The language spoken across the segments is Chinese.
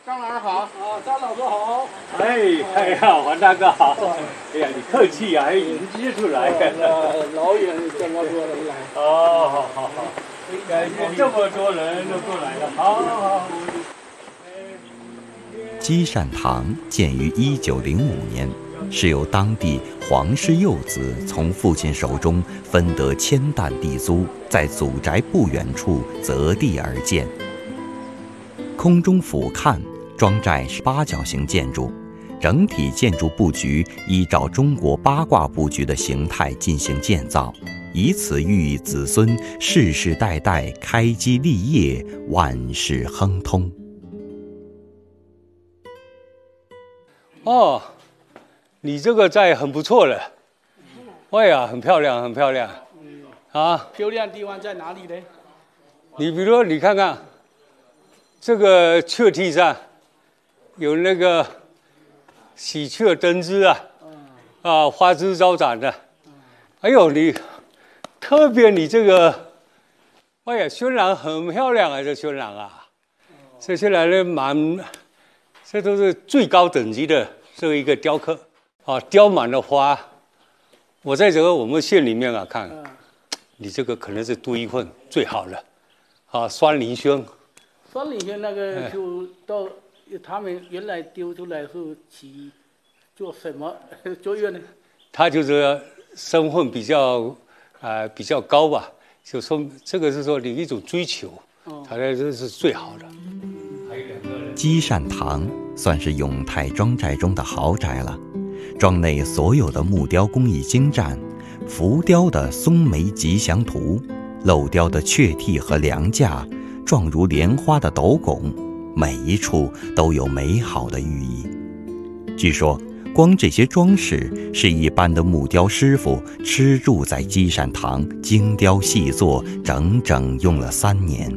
张老师好。张老师好。 哎呀，王大哥好。哎呀，你客气呀，还迎接出来。 老远这么多人来。 哦，好。感谢这么多人都过来了，好。 积善堂建于1905年，是由当地黄氏幼子从父亲手中分得1000担地租，在祖宅不远处择地而建。空中俯瞰，庄寨是8角形建筑，整体建筑布局依照中国八卦布局的形态进行建造，以此寓意子孙世世代代开基立业，万事亨通。 哦，你这个寨很不错了。哎呀，很漂亮，很漂亮。漂亮地方在哪里呢？ 你比如说，你看看这个雀梯上有那个喜鹊登枝花枝招展的。哎呦，特别你这个，哎呀，渲染很漂亮啊，这渲染啊，这渲染的这都是最高等级的这一个雕刻雕满了花。我在我们县里面看，你这个可能是独一份最好的酸林轩。 酸林轩那个就到他们原来丢出来后起做什么作用呢？ 他就是身份比较高吧，就说这个是说你一种追求，他这是最好的。 积善堂算是永泰庄寨中的豪宅了，庄内所有的木雕工艺精湛，浮雕的松梅吉祥图，镂雕的雀替和梁架，状如莲花的斗拱，每一处都有美好的寓意。据说光这些装饰是一般的木雕师傅吃住在积善堂精雕细作，整整用了3年。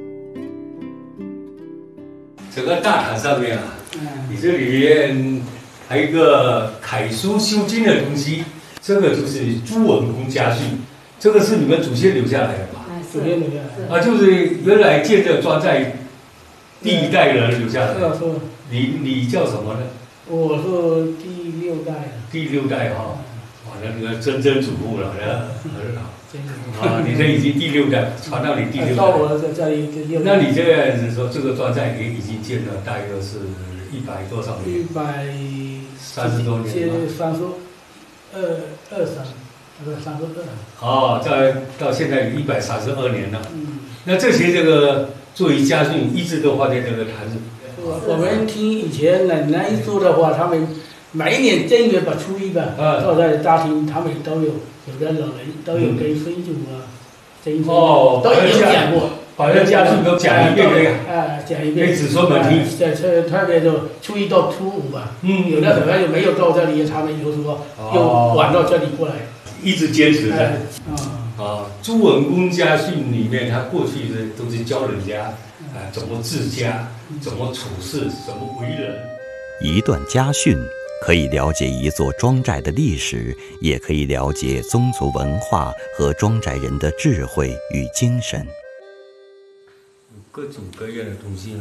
整个大堂上面你这里面还有一个楷书修经的东西，这个就是朱文公家训，这个是你们祖先留下来的吧？ 祖先留下来就是原来建这庄寨第1代人留下来的。你叫什么呢？ 我是第6代。第 6代那个曾祖父了，你这已经第6代，传到你第6代。 到我这里第6代。 那你这样子说，这个庄寨也已经建了大约是100多少年？130多年了。32。到现在有132年了。那这些作为家训，一直都放在这个坛子。 我们听以前奶奶说的话，他们每年正月初一坐在大厅，他们都有的老人都有跟孙祖都有讲过， 把这家训都讲一遍讲一遍， 给子孙们听。 特别就初一到初五吧，有的可能就没有到这里，他们就说又晚到这里过来， 一直坚持着。朱文公家训里面，他过去的都是教人家怎么治家，怎么处事，怎么为人。 一段家训可以了解一座庄寨的历史，也可以了解宗族文化和庄寨人的智慧与精神。 各种各样的东西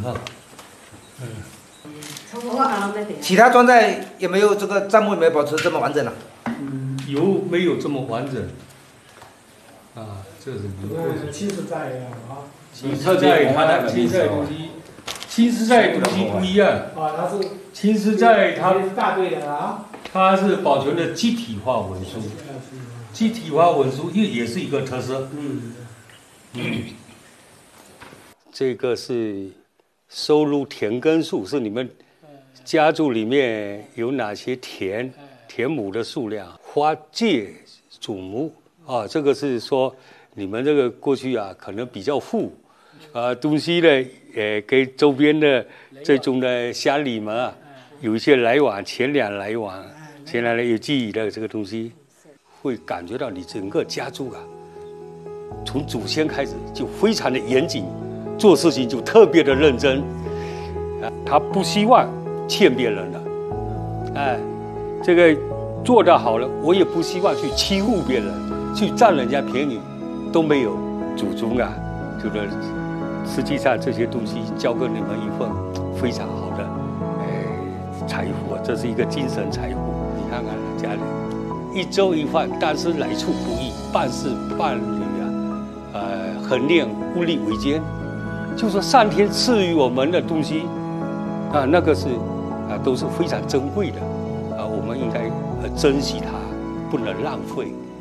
其他庄寨有没有这个账目有没有保持这么完整有没有这么完整？这是青石寨青石寨它的青石寨东西，青石寨东西不一样。 它是青石寨它大队的它是保存的集体化文书，集体化文书也是一个特色。这个是收录田耕数，是你们家族里面有哪些田亩的数量，花界祖母这个是说你们这个过去可能比较富，东西呢给周边的这种的乡里们有一些来往，钱粮来往，钱粮有记忆的这个东西，会感觉到你整个家族从祖先开始就非常的严谨，做事情就特别的认真，他不希望欠别人的，这个做得好了，我也不希望去欺负别人，去占人家便宜，都没有。祖宗就是实际上这些东西交给你们一份非常好的财富，这是一个精神财富。你看看家里一粥一饭，但是来处不易，办事办理很练物力维艰。就说上天赐予我们的东西那个是都是非常珍贵的我们应该珍惜它，不能浪费。